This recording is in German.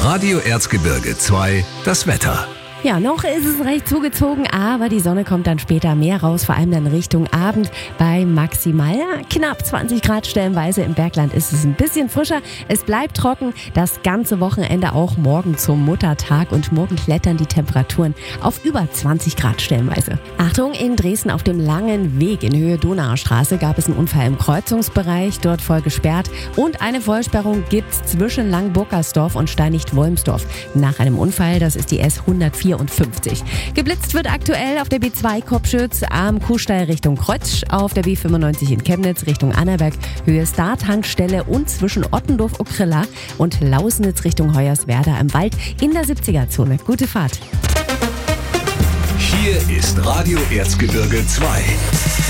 Radio Erzgebirge 2, das Wetter. Ja, noch ist es recht zugezogen, aber die Sonne kommt dann später mehr raus, vor allem dann Richtung Abend bei maximal knapp 20 Grad stellenweise. Im Bergland ist es ein bisschen frischer, es bleibt trocken, das ganze Wochenende auch morgen zum Muttertag und morgen klettern die Temperaturen auf über 20 Grad stellenweise. Achtung, in Dresden auf dem langen Weg in Höhe Donauer Straße gab es einen Unfall im Kreuzungsbereich, dort voll gesperrt und eine Vollsperrung gibt es zwischen Langburgersdorf und Steinicht-Wolmsdorf. Nach einem Unfall, das ist die S 154. Geblitzt wird aktuell auf der B2 Kopschütz am Kuhstall Richtung Kreuz, auf der B95 in Chemnitz Richtung Annaberg, Höhe Star-Tankstelle und zwischen Ottendorf-Okrilla und Lausnitz Richtung Hoyerswerda im Wald in der 70er-Zone. Gute Fahrt. Hier ist Radio Erzgebirge 2.